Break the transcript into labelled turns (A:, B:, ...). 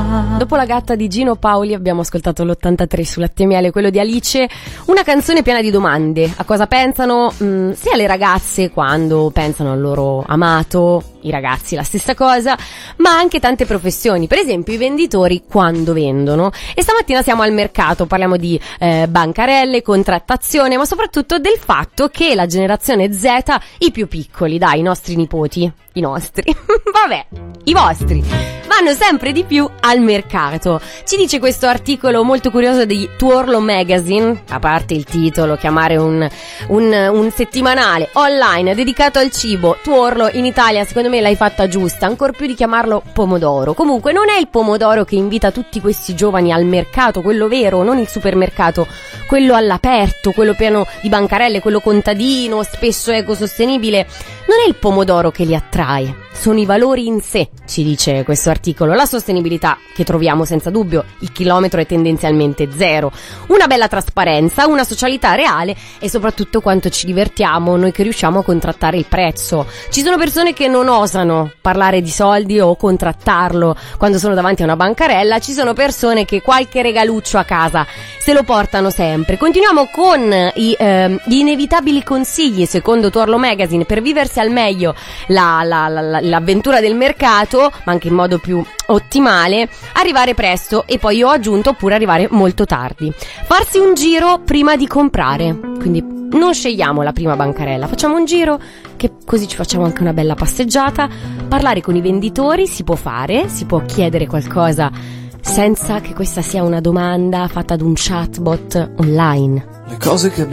A: Dopo La gatta di Gino Paoli abbiamo ascoltato l'83 su Latte Miele, quello di Alice, una canzone piena di domande. A cosa pensano sia le ragazze quando pensano al loro amato, i ragazzi la stessa cosa, ma anche tante professioni, per esempio i venditori quando vendono. E stamattina siamo al mercato, parliamo di bancarelle, contrattazione, ma soprattutto del fatto che la generazione Z, i più piccoli, dai, i nostri nipoti, i nostri, vabbè, i vostri, vanno sempre di più al mercato. Ci dice questo articolo molto curioso di Tuorlo Magazine, a parte il titolo, chiamare un settimanale online dedicato al cibo Tuorlo in Italia, secondo me l'hai fatta giusta, ancor più di chiamarlo pomodoro. Comunque non è il pomodoro che invita tutti questi giovani al mercato, quello vero, non il supermercato, quello all'aperto, quello pieno di bancarelle, quello contadino, spesso ecosostenibile. Non è il pomodoro che li attrae, sono i valori in sé, ci dice questo articolo. La sostenibilità, che troviamo senza dubbio, il chilometro è tendenzialmente zero, una bella trasparenza, una socialità reale e soprattutto quanto ci divertiamo noi che riusciamo a contrattare il prezzo. Ci sono persone che non osano parlare di soldi o contrattarlo quando sono davanti a una bancarella, ci sono persone che qualche regaluccio a casa se lo portano sempre. Continuiamo con gli inevitabili consigli, secondo Tuorlo Magazine, per viversi al meglio l'avventura del mercato, ma anche in modo più ottimale. Arrivare presto, e poi io ho aggiunto pure arrivare molto tardi. Farsi un giro prima di comprare, quindi non scegliamo la prima bancarella, facciamo un giro, che così ci facciamo anche una bella passeggiata. Parlare con i venditori si può fare, si può chiedere qualcosa senza che questa sia una domanda fatta ad un chatbot online.
B: Le cose che abbiamo